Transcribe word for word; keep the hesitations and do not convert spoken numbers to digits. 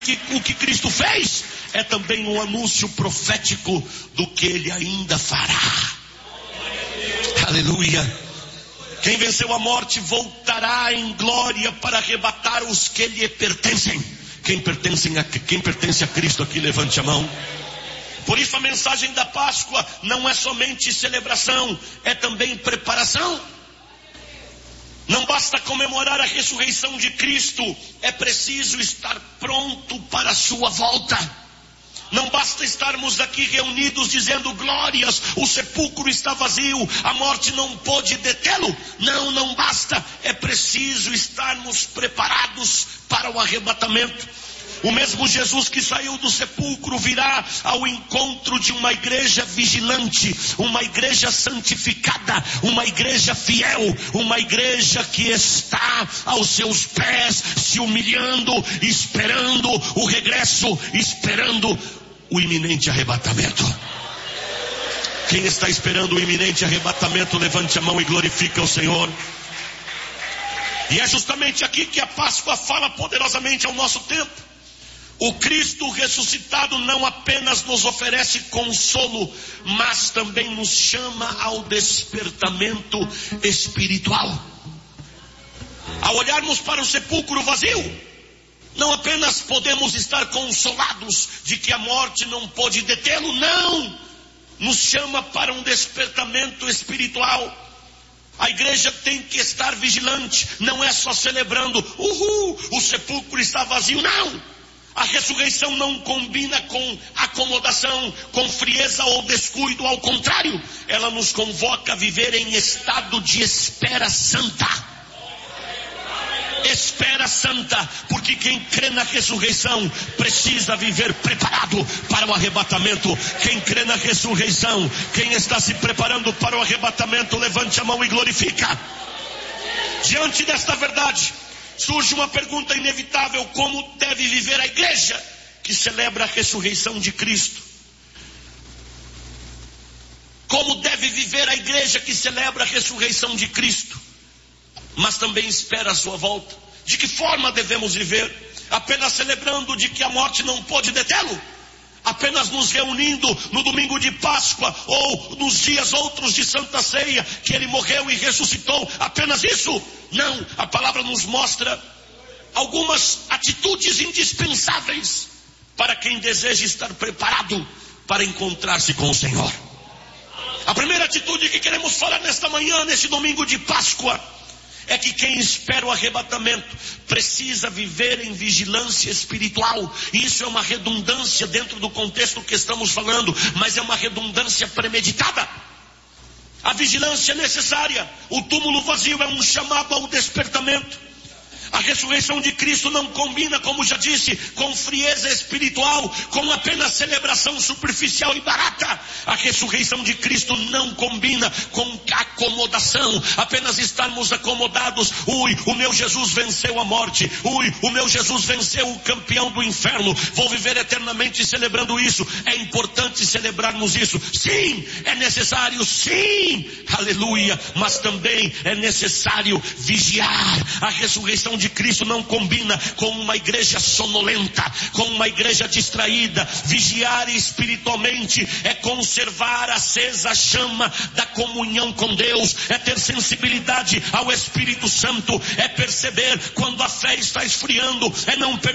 que o que Cristo fez é também um anúncio profético do que Ele ainda fará. Aleluia. Quem venceu a morte voltará em glória para arrebatar os que lhe pertencem. Quem pertence a, quem pertence a Cristo aqui, levante a mão. Por isso a mensagem da Páscoa não é somente celebração, é também preparação. Não basta comemorar a ressurreição de Cristo, é preciso estar pronto para a sua volta. Não basta estarmos aqui reunidos dizendo glórias, o sepulcro está vazio, a morte não pôde detê-lo. Não, não basta, é preciso estarmos preparados para o arrebatamento. O mesmo Jesus que saiu do sepulcro virá ao encontro de uma igreja vigilante, uma igreja santificada, uma igreja fiel, uma igreja que está aos seus pés, se humilhando, esperando o regresso, esperando o iminente arrebatamento. Quem está esperando o iminente arrebatamento, levante a mão e glorifica o Senhor. E é justamente aqui que a Páscoa fala poderosamente ao nosso tempo. O Cristo ressuscitado não apenas nos oferece consolo, mas também nos chama ao despertamento espiritual. Ao olharmos para o sepulcro vazio, não apenas podemos estar consolados de que a morte não pôde detê-lo, não! Nos chama para um despertamento espiritual. A igreja tem que estar vigilante, não é só celebrando, uhul, o sepulcro está vazio, não! A ressurreição não combina com acomodação, com frieza ou descuido, ao contrário, ela nos convoca a viver em estado de espera santa. Espera santa, porque quem crê na ressurreição precisa viver preparado para o arrebatamento. Quem crê na ressurreição, quem está se preparando para o arrebatamento, levante a mão e glorifica. Diante desta verdade, surge uma pergunta inevitável: como deve viver a igreja que celebra a ressurreição de Cristo? Como deve viver a igreja que celebra a ressurreição de Cristo, mas também espera a sua volta? De que forma devemos viver? Apenas celebrando de que a morte não pôde detê-lo? Apenas nos reunindo no domingo de Páscoa ou nos dias outros de Santa Ceia, que ele morreu e ressuscitou? Apenas isso? Não, a palavra nos mostra algumas atitudes indispensáveis para quem deseja estar preparado para encontrar-se com o Senhor. A primeira atitude que queremos falar nesta manhã, neste domingo de Páscoa, é que quem espera o arrebatamento precisa viver em vigilância espiritual. E isso é uma redundância dentro do contexto que estamos falando, mas é uma redundância premeditada. A vigilância é necessária. O túmulo vazio é um chamado ao despertamento. A ressurreição de Cristo não combina, como já disse, com frieza espiritual, com apenas celebração superficial e barata. A ressurreição de Cristo não combina com acomodação, apenas estarmos acomodados. Ui, o meu Jesus venceu a morte. Ui, o meu Jesus venceu o campeão do inferno. Vou viver eternamente celebrando isso. É importante celebrarmos isso. Sim, é necessário, sim. Aleluia. Mas também é necessário vigiar. A ressurreição de Cristo não combina com uma igreja sonolenta, com uma igreja distraída. Vigiar espiritualmente é conservar acesa a chama da comunhão com Deus, é ter sensibilidade ao Espírito Santo, é perceber quando a fé está esfriando, é não permitir